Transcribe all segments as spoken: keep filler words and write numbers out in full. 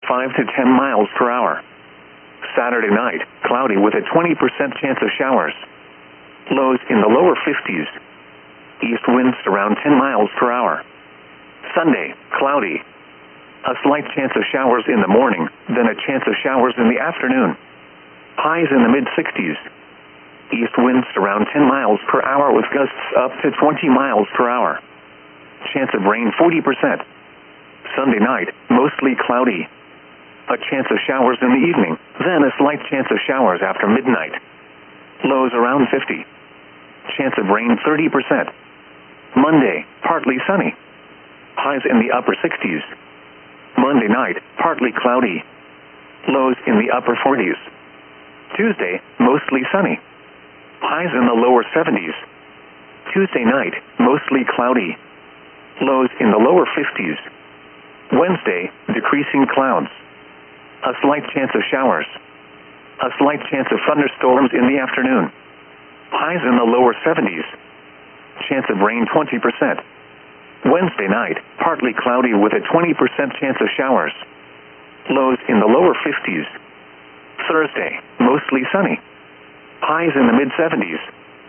five to ten miles per hour. Saturday night, cloudy with a twenty percent chance of showers. Lows in the lower fifties. East winds around ten miles per hour. Sunday, cloudy. A slight chance of showers in the morning, then a chance of showers in the afternoon. Highs in the mid-sixties. East winds around ten miles per hour with gusts up to twenty miles per hour. Chance of rain forty percent. Sunday night, mostly cloudy. A chance of showers in the evening, then a slight chance of showers after midnight. Lows around fifty. Chance of rain thirty percent. Monday, partly sunny. Highs in the upper sixties. Monday night, partly cloudy. Lows in the upper forties. Tuesday, mostly sunny. Highs in the lower seventies. Tuesday night, mostly cloudy. Lows in the lower fifties. Wednesday, decreasing clouds. A slight chance of showers. A slight chance of thunderstorms in the afternoon. Highs in the lower seventies. Chance of rain twenty percent. Wednesday night, partly cloudy with a twenty percent chance of showers. Lows in the lower fifties. Thursday, mostly sunny. Highs in the mid-seventies.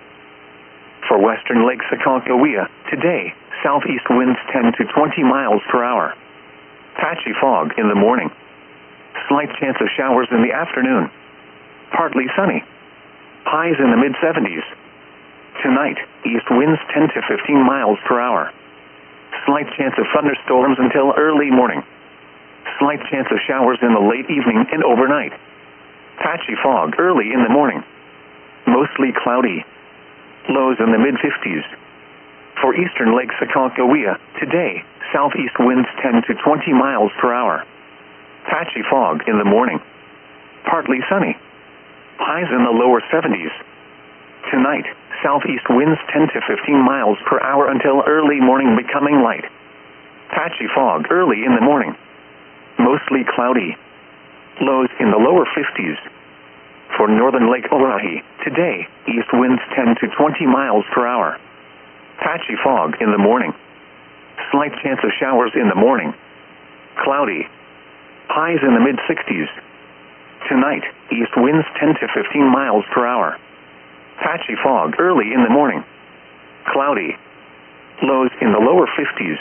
For western Lake Sacagawea, today, southeast winds ten to twenty miles per hour. Patchy fog in the morning. Slight chance of showers in the afternoon. Partly sunny. Highs in the mid-seventies. Tonight, east winds ten to fifteen miles per hour. Slight chance of thunderstorms until early morning. Slight chance of showers in the late evening and overnight. Patchy fog early in the morning. Mostly cloudy. Lows in the mid-fifties. For eastern Lake Sacagawea, today, southeast winds ten to twenty miles per hour. Patchy fog in the morning. Partly sunny. Highs in the lower seventies. Tonight, southeast winds ten to fifteen miles per hour until early morning, becoming light. Patchy fog early in the morning. Mostly cloudy. Lows in the lower fifties. For northern Lake Oahe, today, east winds ten to twenty miles per hour. Patchy fog in the morning. Slight chance of showers in the morning. Cloudy. Highs in the mid-sixties. Tonight, east winds ten to fifteen miles per hour. Patchy fog early in the morning. Cloudy. Lows in the lower fifties.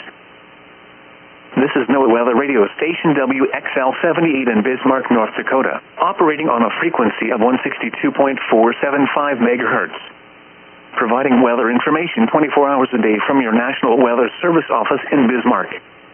This is NOAA Weather Radio Station W X L seventy-eight in Bismarck, North Dakota, operating on a frequency of one sixty-two point four seven five megahertz. Providing weather information twenty-four hours a day from your National Weather Service office in Bismarck.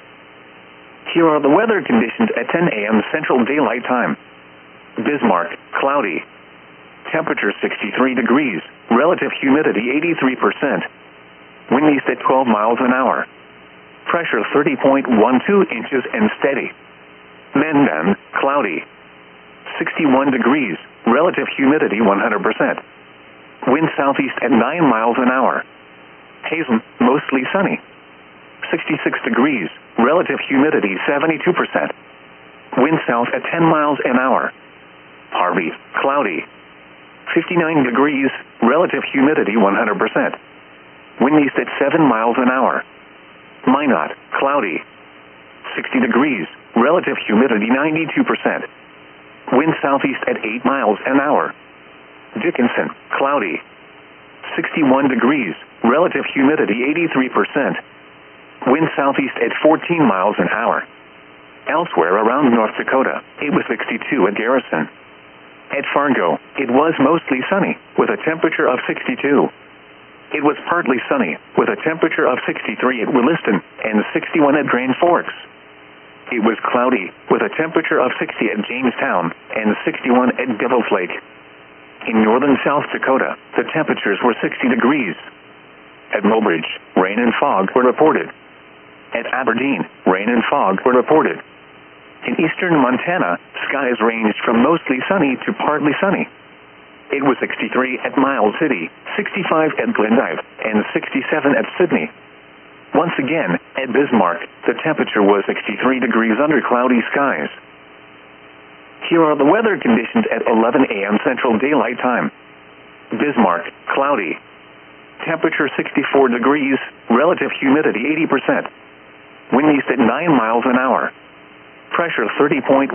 Here are the weather conditions at ten a m Central Daylight Time. Bismarck, cloudy. Temperature sixty-three degrees. Relative humidity eighty-three percent. Wind east at twelve miles an hour. Pressure thirty point one two inches and steady. Mandan, cloudy. sixty-one degrees. Relative humidity one hundred percent. Wind southeast at nine miles an hour. Hazen, mostly sunny. sixty-six degrees. Relative humidity seventy-two percent. Wind south at ten miles an hour. Harvey, cloudy. fifty-nine degrees. Relative humidity one hundred percent. Wind east at seven miles an hour. Minot, cloudy. sixty degrees. Relative humidity ninety-two percent. Wind southeast at eight miles an hour. Dickinson, cloudy. sixty-one degrees. Relative humidity eighty-three percent. Wind southeast at fourteen miles an hour. Elsewhere around North Dakota, it was sixty-two at Garrison. At Fargo, it was mostly sunny, with a temperature of sixty-two. It was partly sunny, with a temperature of sixty-three at Williston and sixty-one at Grand Forks. It was cloudy, with a temperature of sixty at Jamestown and sixty-one at Devil's Lake. In northern South Dakota, the temperatures were sixty degrees. At Mobridge, rain and fog were reported. At Aberdeen, rain and fog were reported. In eastern Montana, skies ranged from mostly sunny to partly sunny. It was sixty-three at Miles City, sixty-five at Glendive, and sixty-seven at Sydney. Once again, at Bismarck, the temperature was sixty-three degrees under cloudy skies. Here are the weather conditions at eleven a m Central Daylight Time. Bismarck, cloudy. Temperature sixty-four degrees, relative humidity eighty percent. Wind east at nine miles an hour. Pressure thirty point